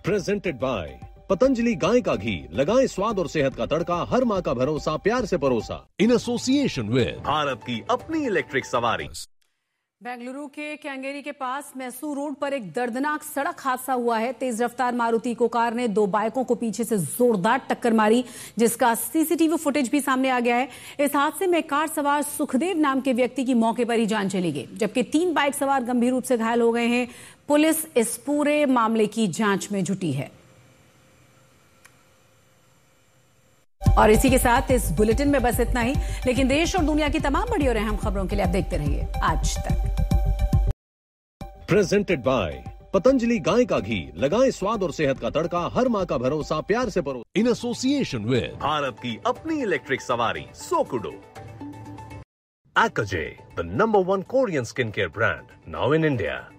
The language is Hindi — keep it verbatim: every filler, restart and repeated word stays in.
प्रेजेंटेड बाय पतंजलि गाय का घी, लगाएं स्वाद और सेहत का तड़का, हर माँ का भरोसा, प्यार से परोसा। इन एसोसिएशन विद भारत की अपनी इलेक्ट्रिक सवारी। बेंगलुरु के कैंगेरी के पास मैसूर रोड पर एक दर्दनाक सड़क हादसा हुआ है। तेज रफ्तार मारुति इको कार ने दो बाइकों को पीछे से जोरदार टक्कर मारी, जिसका सीसीटीवी फुटेज भी सामने आ गया है। इस हादसे में कार सवार सुखदेव नाम के व्यक्ति की मौके पर ही जान चली गई, जबकि तीन बाइक सवार गंभीर रूप से घायल हो गए हैं। पुलिस इस पूरे मामले की जांच में जुटी है। और इसी के साथ इस बुलेटिन में बस इतना ही, लेकिन देश और दुनिया की तमाम बड़ी और अहम खबरों के लिए आप देखते रहिए आज तक। प्रेजेंटेड बाय पतंजलि गाय का घी, लगाएं स्वाद और सेहत का तड़का, हर माँ का भरोसा, प्यार से परोसा। इन एसोसिएशन विद भारत की अपनी इलेक्ट्रिक सवारी सोकुडो। Akaje, the number one Korean skincare brand, now in India.